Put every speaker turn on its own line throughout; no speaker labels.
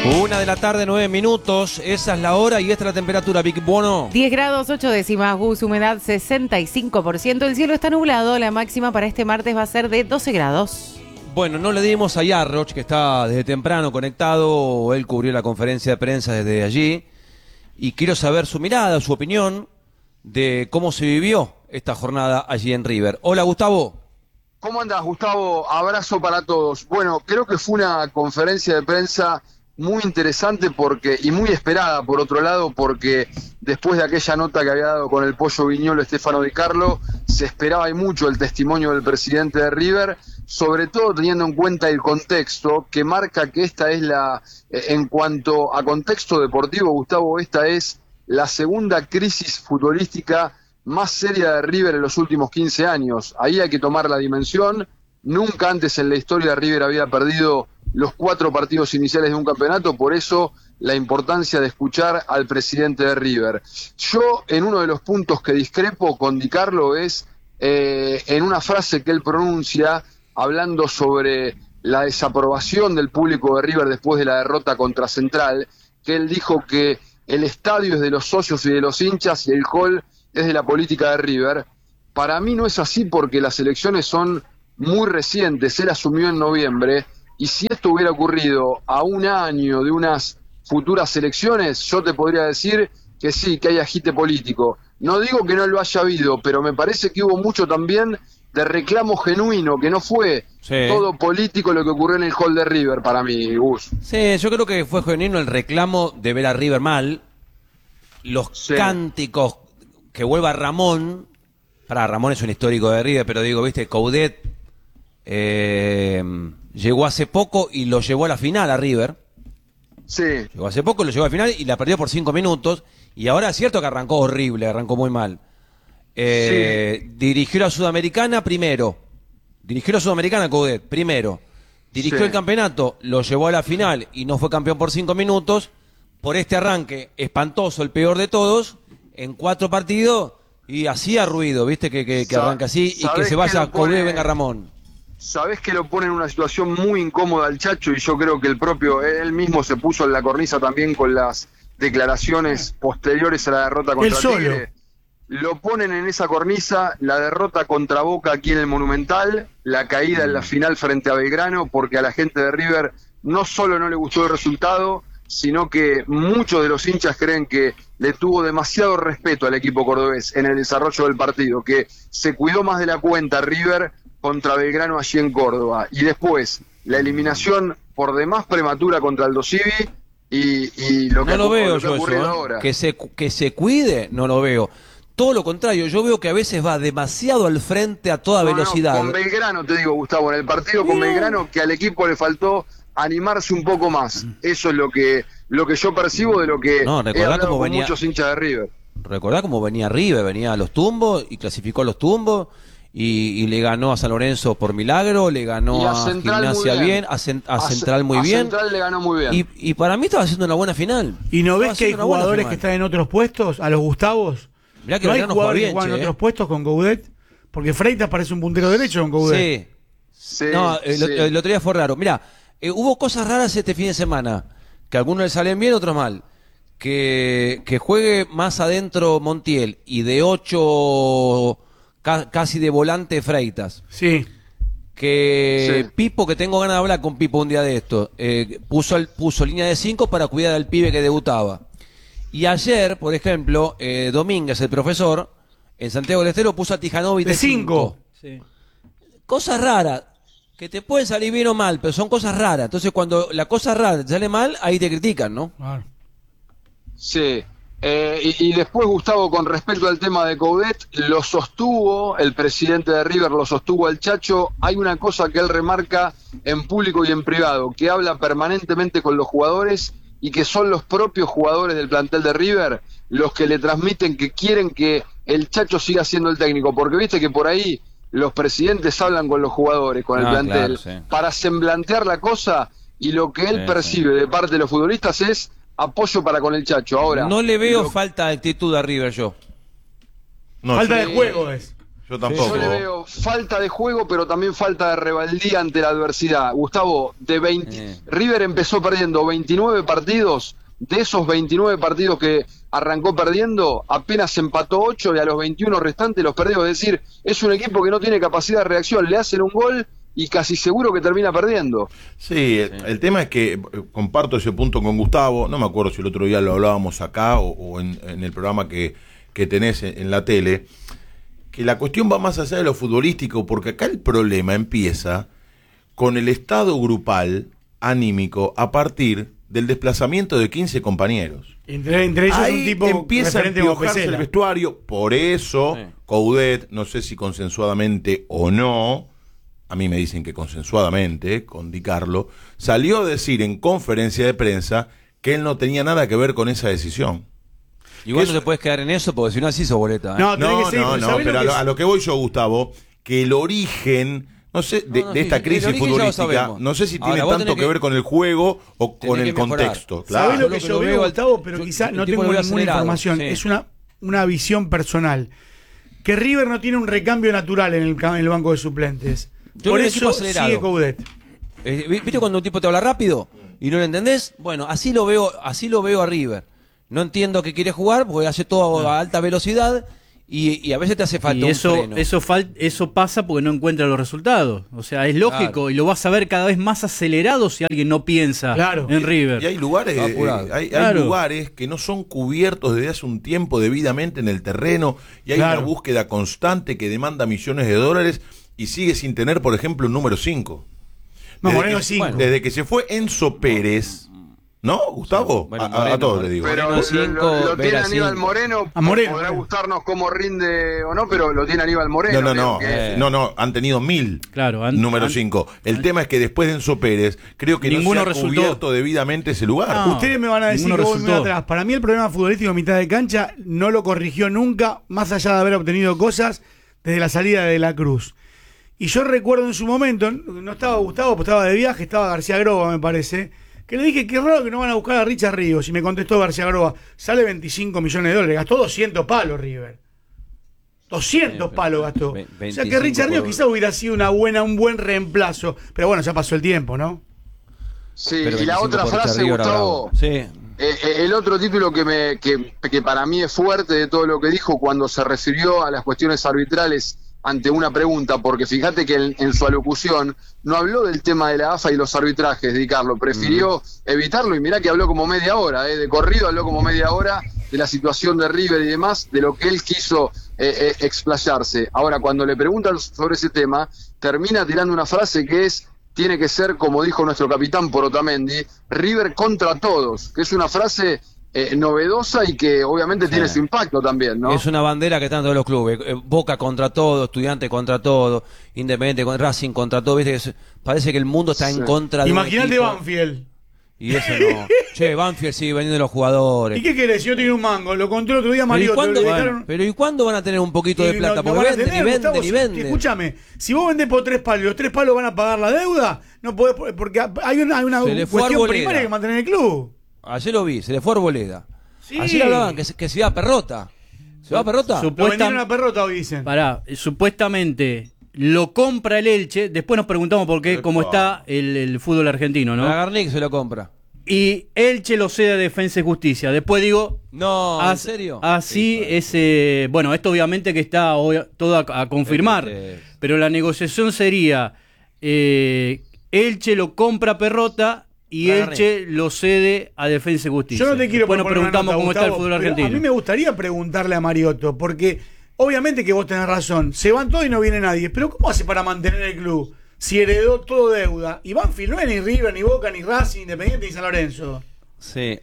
1:09 p.m, esa es la hora y esta es la temperatura, Vic Bono.
10 grados 8 décimas, Gus, humedad 65%, el cielo está nublado, la máxima para este martes va a ser de 12 grados.
Bueno, no le dimos a Yarroch, que está desde temprano conectado, él cubrió la conferencia de prensa desde allí, y quiero saber su mirada, su opinión de cómo se vivió esta jornada allí en River. Hola, Gustavo.
¿Cómo andás, Gustavo? Abrazo para todos. Bueno, creo que fue una conferencia de prensa muy interesante y muy esperada, por otro lado, porque después de aquella nota que había dado con el Pollo Viñolo Stefano Di Carlo, se esperaba y mucho el testimonio del presidente de River, sobre todo teniendo en cuenta el contexto que marca que esta es en cuanto a contexto deportivo, Gustavo, esta es la segunda crisis futbolística más seria de River en los últimos 15 años. Ahí hay que tomar la dimensión. Nunca antes en la historia de River había perdido los 4 partidos iniciales de un campeonato, por eso la importancia de escuchar al presidente de River. Yo, en uno de los puntos que discrepo con Di Carlo es en una frase que él pronuncia hablando sobre la desaprobación del público de River después de la derrota contra Central, que él dijo que el estadio es de los socios y de los hinchas y el hall es de la política de River. Para mí no es así, porque las elecciones son muy recientes, él asumió en noviembre, y si esto hubiera ocurrido a un año de unas futuras elecciones, yo te podría decir que sí, que hay agite político. No digo que no lo haya habido, pero me parece que hubo mucho también de reclamo genuino, que no fue todo político lo que ocurrió en el hall de River, para mí, Gus.
Sí, yo creo que fue genuino el reclamo de ver a River mal, los cánticos, que vuelva Ramón. Ramón es un histórico de River, pero digo, viste, Coudet llegó hace poco y lo llevó a la final a River.
Sí.
Llegó hace poco, lo llevó a la final y la perdió por 5 minutos. Y ahora es cierto que arrancó horrible, arrancó muy mal. Dirigió la Sudamericana primero. Dirigió la Sudamericana Coudet primero. Dirigió el campeonato, lo llevó a la final y no fue campeón por 5 minutos. Por este arranque espantoso, el peor de todos, en 4 partidos, y hacía ruido, viste, que arranca así y que se vaya Coudet y venga Ramón.
Sabés que lo pone en una situación muy incómoda al Chacho, y yo creo que él mismo se puso en la cornisa también con las declaraciones posteriores a la derrota contra Tigre. Lo ponen en esa cornisa, la derrota contra Boca aquí en el Monumental, la caída en la final frente a Belgrano, porque a la gente de River no solo no le gustó el resultado, sino que muchos de los hinchas creen que le tuvo demasiado respeto al equipo cordobés en el desarrollo del partido, que se cuidó más de la cuenta River contra Belgrano allí en Córdoba. Y después, la eliminación por demás prematura contra Aldo Civi y lo que
no lo veo yo
ocurrido
eso,
ahora.
Que se cuide, no lo veo. Todo lo contrario, yo veo que a veces va demasiado al frente a toda velocidad.
Con Belgrano, te digo, Gustavo, en el partido con Belgrano, que al equipo le faltó animarse un poco más. Eso es lo que yo percibo de lo que he hablado con muchos hinchas de River.
Recordá cómo venía River, venía a los tumbos y clasificó a los tumbos y le ganó a San Lorenzo por milagro, le ganó a Gimnasia bien, a Central muy bien.
A Central le ganó muy bien.
Y para mí estaba haciendo una buena final.
¿Y no ves que hay jugadores que están en otros puestos, a los Gustavos?
Mirá que
¿No hay
Belgrano
jugadores
bien,
que juegan en otros puestos con Coudet? Porque Freitas parece un puntero derecho con Coudet.
Sí.
No, el otro día fue raro. Mirá, hubo cosas raras este fin de semana, que a algunos les salen bien, otros mal. Que juegue más adentro Montiel y de 8 casi de volante Freitas.
Sí.
Pipo, que tengo ganas de hablar con Pipo un día de esto, puso línea de 5 para cuidar al pibe que debutaba. Y ayer, por ejemplo, Domínguez, el profesor, en Santiago del Estero puso a Tijanovic de 5.
Sí.
Cosas raras, que te pueden salir bien o mal, pero son cosas raras. Entonces, cuando la cosa rara te sale mal, ahí te critican, ¿no?
Claro.
Sí. Y después, Gustavo, con respecto al tema de Coudet, lo sostuvo el presidente de River, lo sostuvo al Chacho. Hay una cosa que él remarca en público y en privado, que habla permanentemente con los jugadores y que son los propios jugadores del plantel de River los que le transmiten que quieren que el Chacho siga siendo el técnico, porque viste que por ahí los presidentes hablan con los jugadores, con el plantel, para semblantear la cosa, y lo que él percibe de parte de los futbolistas es apoyo para con el Chacho. Ahora
no le veo falta de actitud a River yo.
No, falta de juego es.
Yo tampoco.
Yo le veo falta de juego, pero también falta de rebeldía ante la adversidad. Gustavo, River empezó perdiendo 29 partidos. De esos 29 partidos que arrancó perdiendo, apenas empató 8 y a los 21 restantes los perdió. Es decir, es un equipo que no tiene capacidad de reacción. Le hacen un gol y casi seguro que termina perdiendo.
Sí, el tema es que comparto ese punto con Gustavo. No me acuerdo si el otro día lo hablábamos acá o en el programa que tenés en la tele, que la cuestión va más allá de lo futbolístico, porque acá el problema empieza con el estado grupal anímico a partir del desplazamiento de 15 compañeros.
Entre ellos
ahí
un tipo
empieza a
referente
empiojarse el vestuario. Por eso Coudet, no sé si consensuadamente o no, a mí me dicen que consensuadamente, con Di Carlo, salió a decir en conferencia de prensa que él no tenía nada que ver con esa decisión.
Igual no te puedes quedar en eso, porque si no así sos boleta.
No,
no, pero a lo que voy yo, Gustavo, que el origen, no sé, de esta crisis futbolística, no sé si tiene tanto que ver con el juego o con el contexto. Claro.
¿Sabés lo que yo veo, Gustavo? Pero quizás no tengo ninguna información. Sí. Es una visión personal. Que River no tiene un recambio natural en el banco de suplentes. Por eso sigue Coudet.
¿Viste cuando un tipo te habla rápido y no lo entendés? Bueno, así lo veo a River. No entiendo que quiere jugar porque hace todo a alta velocidad y a veces te hace falta un freno.
Eso pasa porque no encuentra los resultados. O sea, es lógico y lo vas a ver cada vez más acelerado si alguien no piensa en River.
Y hay lugares, hay lugares que no son cubiertos desde hace un tiempo debidamente en el terreno y hay una búsqueda constante que demanda millones de dólares y sigue sin tener, por ejemplo, un número 5. Desde que se fue Enzo Pérez... ¿No, Gustavo?
Bueno,
a todos le digo.
Pero lo tiene Aníbal Moreno. Podrá gustarnos cómo rinde o no, pero lo tiene Aníbal Moreno.
No, han tenido 1000 número 5. El tema es que después de Enzo Pérez, creo que ninguno no se ha cubierto debidamente ese lugar.
Ustedes me van a decir que voy muy atrás. Para mí el problema futbolístico en mitad de cancha no lo corrigió nunca, más allá de haber obtenido cosas desde la salida de La Cruz. Y yo recuerdo en su momento, no estaba Gustavo, pues estaba de viaje, estaba García Groba, me parece, que le dije, qué raro que no van a buscar a Richard Ríos. Y me contestó García Groba, sale 25 millones de dólares. Gastó 200 palos River. 200 palos gastó. O sea que Richard Ríos quizá hubiera sido un buen reemplazo. Pero bueno, ya pasó el tiempo, ¿no?
Sí, y la otra frase, Gustavo, el otro título que para mí es fuerte de todo lo que dijo cuando se refirió a las cuestiones arbitrales ante una pregunta, porque fíjate que en su alocución no habló del tema de la AFA y los arbitrajes, Di Carlo, prefirió evitarlo y mirá que habló como media hora, de corrido habló como media hora de la situación de River y demás, de lo que él quiso explayarse. Ahora, cuando le preguntan sobre ese tema, termina tirando una frase que tiene que ser, como dijo nuestro capitán por Otamendi, River contra todos, que es una frase novedosa y que obviamente tiene su impacto también, ¿no?
Es una bandera que están todos los clubes, Boca contra todo, Estudiantes contra todo, Independiente contra Racing contra todo, ¿viste? Parece que el mundo está en contra de
Imagínate Banfield.
Y eso no. Che, Banfield sigue vendiendo los jugadores.
¿Y qué querés? Yo tengo un mango, lo conté el otro día Mario.
Pero ¿y cuándo van a tener un poquito de plata? Porque venden.
Escúchame, si vos vendés por 3 palos, los 3 palos van a pagar la deuda, no podés, porque hay una cuestión primaria que mantener el club.
Ayer lo vi, se le fue Arboleda. Sí. Ayer hablaban que se iba a Perrota. ¿Se va a Perrota?
Lo vendieron a Perrota hoy dicen.
Supuestamente lo compra el Elche. Después nos preguntamos por qué, cómo está el fútbol argentino, ¿no?
La Garnic se lo compra.
Y Elche lo cede a Defensa y Justicia. Después digo...
No, ¿en serio?
Así es... bueno, esto obviamente que está todo a confirmar. Pero la negociación sería... Elche lo compra a Perrota... Y Elche lo cede a Defensa y Justicia.
Yo no te quiero
Bueno, preguntamos cómo está el fútbol argentino.
A mí me gustaría preguntarle a Mariotto, porque obviamente que vos tenés razón, se van todos y no viene nadie, pero ¿cómo hace para mantener el club si heredó todo deuda? Y Banfield no es ni River, ni Boca, ni Racing, Independiente, ni San Lorenzo.
Sí,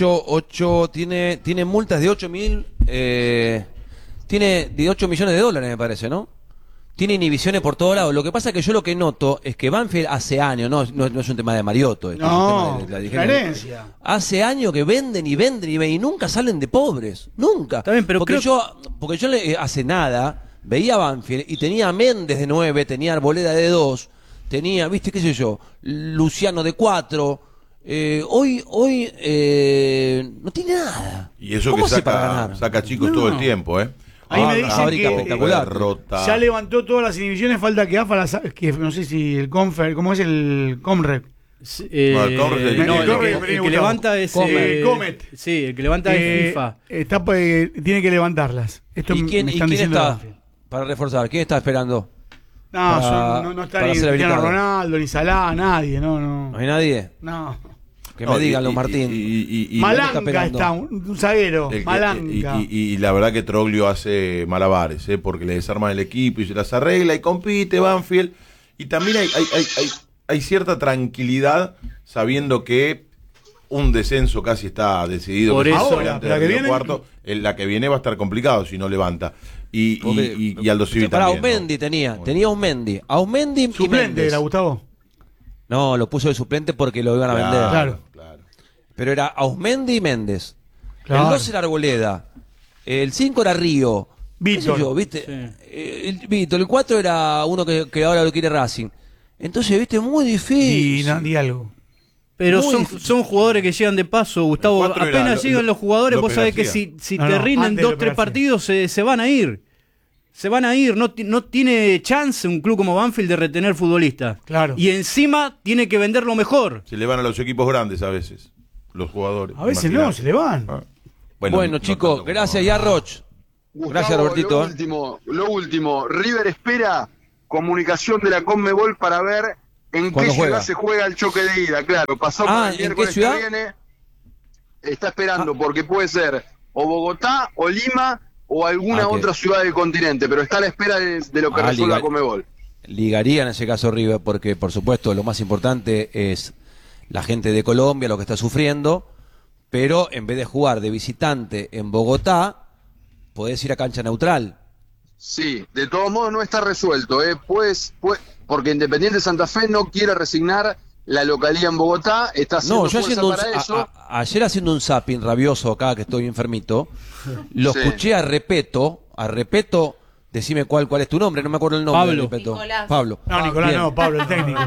8 tiene multas de 8.000, tiene de 8 millones de dólares me parece, ¿no? Tiene inhibiciones por todos lados. Lo que pasa es que yo lo que noto es que Banfield hace años, no es un tema de Mariotto,
no, es un tema de la herencia.
Hace años que venden y nunca salen de pobres, nunca.
Está bien, pero
porque yo hace nada veía a Banfield y tenía a Méndez de 9, tenía a Arboleda de 2, tenía, viste, qué sé yo, Luciano de 4. Hoy no tiene nada.
Y eso que saca chicos todo el tiempo,
Ahí me dicen
fábrica
que
espectacular.
Derrota.
ya levantó todas las inhibiciones, falta que AFA que no sé si el Confer, ¿cómo es el Comrep?
No, el Conrad es el-
no,
el-
el que levanta es
Comet.
Sí, el que levanta es FIFA.
Tiene que levantarlas. Esto
¿Y quién,
me
y
están
quién
diciendo
está?
Banfield.
Para reforzar, ¿quién está esperando?
No está
para
ni
ser
Cristiano
habilitado.
Ronaldo, ni Salah, nadie,
¿No
no.
hay nadie?
No.
Que
No,
me diga,
y-
Leo
y-
Martín.
y-
Malanga
esperando?
está, un zaguero,
el que-
Malanga.
y la verdad que Troglio hace malabares, porque le desarma el equipo y se las arregla y compite Banfield. Y también hay cierta tranquilidad sabiendo que un descenso casi está decidido.
Por
que
eso,
se
ahora,
ante
la que
Río
viene-
Cuarto, la que viene va a estar complicado si no levanta. Y Aldo Civi
Para
también.
Aumendi tenía Aumendi. Aumendi y
Suplente
Méndez.
era Gustavo.
No, lo puso de suplente porque lo iban a vender.
Claro.
Pero era Ausmendi y Méndez.
Claro.
El 2 era Arboleda. El 5 era Río.
Víctor.
¿Qué sé yo, ¿viste?
Sí.
El Víctor. El 4 era uno que ahora lo quiere Racing. Entonces, ¿viste? Muy difícil.
Di algo.
Pero
Muy
son,
difícil.
son jugadores que llegan de paso, Gustavo.
El 4 era
Apenas llegan los jugadores,
López
vos sabés que
García.
si
No,
te
no,
rinden
antes
2,
López
3
García.
partidos, se van a ir. Se van a ir. No tiene chance un club como Banfield de retener futbolistas.
Claro.
Y encima tiene que venderlo mejor.
Se le van a los equipos grandes a veces, los jugadores.
A veces
Imaginate.
no, se le van.
Ah.
Bueno,
no
chicos,
tanto como-
gracias. Ya, Roch.
Gustavo,
Gracias, Robertito.
Lo último, River espera comunicación de la Conmebol para ver en qué
¿Cuándo
ciudad
juega?
se juega el choque de ida. Claro, pasó
Ah,
por el
¿en qué
miércoles
ciudad?
que viene. Está esperando porque puede ser o Bogotá o Lima o alguna
Ok.
otra ciudad del continente, pero está a la espera de lo que resuelva
liga-
Conmebol.
Ligaría en ese caso River porque, por supuesto, lo más importante es la gente de Colombia, lo que está sufriendo, pero en vez de jugar de visitante en Bogotá, podés ir a cancha neutral.
Sí, de todos modos no está resuelto, pues, porque Independiente Santa Fe no quiere resignar la localía en Bogotá, está haciendo
No, yo
fuerza
haciendo
para eso.
ayer haciendo un zapping rabioso acá, que estoy enfermito, lo
Sí.
escuché a Repeto, decime cuál es tu nombre, no me acuerdo el nombre.
Pablo.
de Repeto.
Nicolás.
Pablo.
No, Nicolás,
Bien.
no, Pablo, el técnico.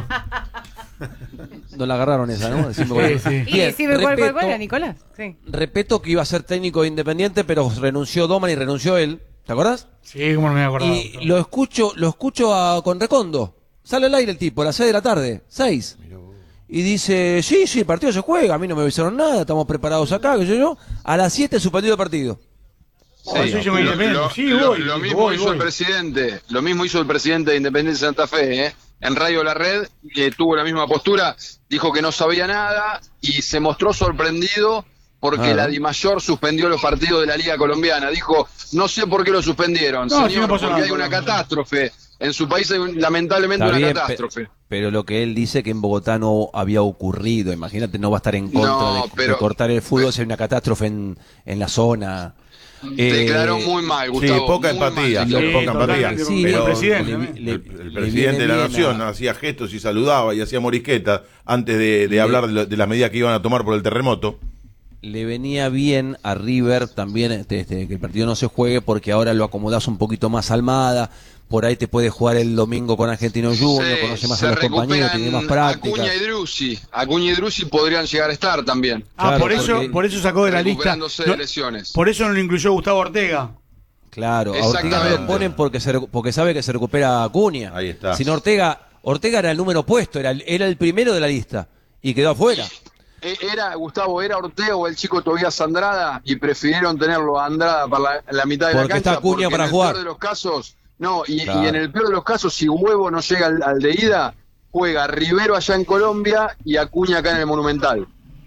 No la agarraron esa, ¿no? Decime cuál.
Sí, sí.
Y
Bien,
decime cuál
Repeto-
era, Nicolás. Sí.
Repeto que iba a ser técnico de Independiente, pero renunció Doman y renunció él. ¿Te acordás?
Sí, como no me había acordado.
Y lo escucho con Recondo. Sale al aire el tipo a las 6 de la tarde, 6. Y dice, sí, el partido se juega, a mí no me avisaron nada, estamos preparados acá, qué sé yo. A las 7 suspendido el partido.
Yo soy yo Independiente. Sí, voy.
Lo mismo
voy,
hizo
voy.
el presidente, lo mismo hizo el presidente de Independiente Santa Fe, en Radio La Red, que tuvo la misma postura, dijo que no sabía nada y se mostró sorprendido porque
Ah.
la DIMAYOR suspendió los partidos de la Liga Colombiana. Dijo, no sé por qué lo suspendieron,
No, sí,
señor,
no pasó
porque
nada,
hay una
Colombiana.
catástrofe. En su país hay lamentablemente
Está
una
bien,
catástrofe.
pero lo que él dice que en Bogotá no había ocurrido. Imagínate, no va a estar en contra
No,
de
pero-
cortar el fútbol si hay una catástrofe en la zona.
Declaró muy mal, Gustavo.
Sí, poca
muy
empatía,
mal.
Sí,
poca empatía.
totalmente,
Sí,
Pero
el presidente.
le-
también.
le-
el
le
presidente de la
viene bien
nación hacía gestos y saludaba y hacía morisquetas antes de hablar de las medidas que iban a tomar por el terremoto.
Le venía bien a River también que el partido no se juegue porque ahora lo acomodás un poquito más Almada, por ahí te puede jugar el domingo con Argentino Junior, conoce más a los compañeros, tiene más práctica.
Acuña y Drussi podrían llegar a estar también.
Claro,
por eso sacó de la lista.
Recuperándose de lesiones.
Por eso no lo incluyó Gustavo Ortega.
Claro, a Ortega no
Exactamente.
lo ponen porque sabe que se recupera Acuña.
Ahí está.
Si no, Ortega era el número opuesto, era el primero de la lista y quedó afuera.
Gustavo, era Ortega o el chico Tobías Andrada y prefirieron tenerlo a Andrada para la mitad de
Porque
la cancha.
está Acuña para
en el
jugar.
Peor de los casos, no,
Claro.
y en el peor de los casos, si Huevo no llega al de ida, juega Rivero allá en Colombia y Acuña acá en el Monumental.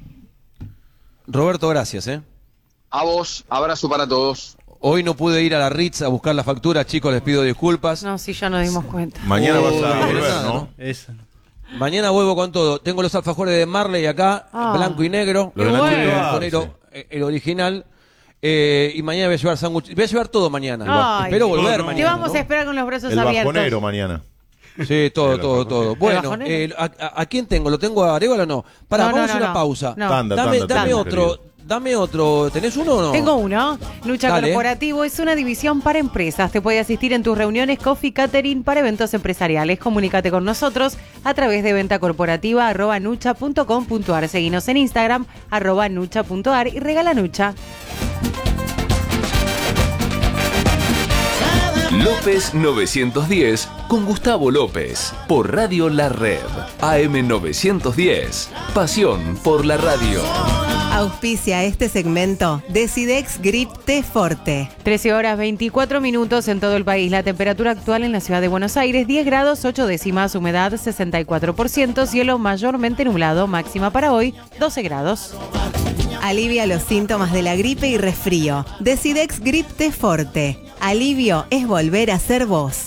Roberto, gracias.
A vos, abrazo para todos.
Hoy no pude ir a la Ritz a buscar las facturas, chicos, les pido disculpas.
No, sí, ya nos dimos cuenta.
Mañana vas a
no,
volver,
nada,
¿no?
Esa.
Mañana vuelvo con todo. Tengo los alfajores de Marley acá,
Ah.
blanco y negro.
Lo de
Qué
Nacho
bueno.
Voy a
Arce.
poner el original. Y mañana voy a llevar sándwich. Voy a llevar todo mañana.
Ay,
Espero volver
no.
mañana.
Te vamos
¿no?
a esperar con los brazos
El
abiertos.
bajonero mañana.
Sí, todo.
¿El
Bueno,
bajonero?
¿a quién tengo? ¿Lo tengo a Arevalo o no? Pará,
No,
vamos
no,
a una
no.
pausa.
No.
Tanda,
Dame
tenemos,
otro.
querido.
Dame otro. ¿Tenés uno o no?
Tengo uno. Lucha
Dale.
Corporativo es una división para empresas. Te puede asistir en tus reuniones Coffee Catering para eventos empresariales. Comunícate con nosotros a través de ventacorporativa@nucha.com.ar. Seguinos en Instagram @nucha.ar y regala Nucha.
López 910 con Gustavo López por Radio La Red. AM 910. Pasión por la radio.
Auspicia este segmento Decidex Grip T Forte.
13 horas 24 minutos en todo el país. La temperatura actual en la ciudad de Buenos Aires, 10 grados 8 décimas, humedad 64%, cielo mayormente nublado, máxima para hoy 12 grados.
Alivia los síntomas de la gripe y resfrío. Decidex Grip T Forte. Alivio es volver a ser vos.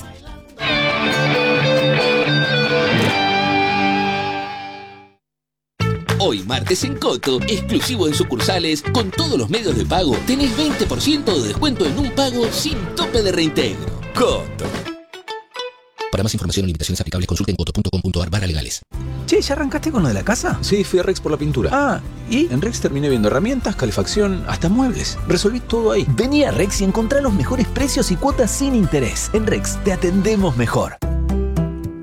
Hoy martes en Coto, exclusivo en sucursales, con todos los medios de pago, tenés 20% de descuento en un pago sin tope de reintegro. Coto. Para más información o limitaciones aplicables, consulten coto.com.ar/legales.
Che, ¿ya arrancaste con lo de la casa?
Sí, fui a Rex por la pintura.
Ah, ¿y?
En Rex terminé viendo herramientas, calefacción, hasta muebles. Resolví todo ahí.
Vení a Rex y encontrá los mejores precios y cuotas sin interés. En Rex te atendemos mejor.